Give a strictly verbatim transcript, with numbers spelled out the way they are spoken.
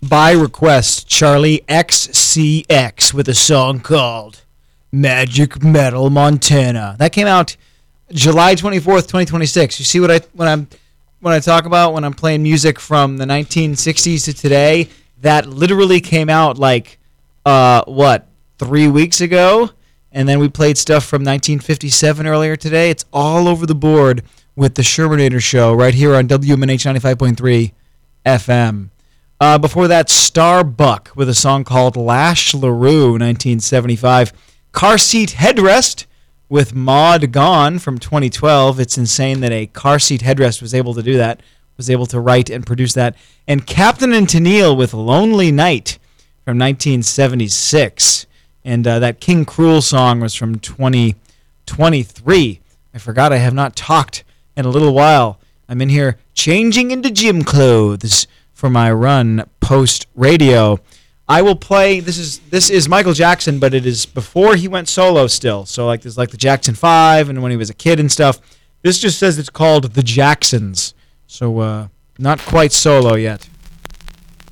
by request, Charlie X C X with a song called Magic Metal Montana. That came out July twenty-fourth, twenty twenty-six. You see what I when I'm when I talk about when I'm playing music from the nineteen sixties to today, that literally came out like uh what, three weeks ago, and then we played stuff from nineteen fifty-seven earlier today. It's all over the board with the Shermanator Show right here on W M N H ninety-five point three F M. Uh, before that, Starbuck with a song called Lash LaRue, nineteen seventy-five. Car Seat Headrest with Maud Gone from twenty twelve. It's insane that a car seat headrest was able to do that, was able to write and produce that. And Captain and Tennille with Lonely Night from nineteen seventy-six. And uh, that King Cruel song was from twenty twenty-three. I forgot I have not talked in a little while. I'm in here changing into gym clothes for my run post-radio. I will play, this is this is Michael Jackson, but it is before he went solo still. So like there's like the Jackson five and when he was a kid and stuff. This just says it's called The Jacksons. So uh, not quite solo yet.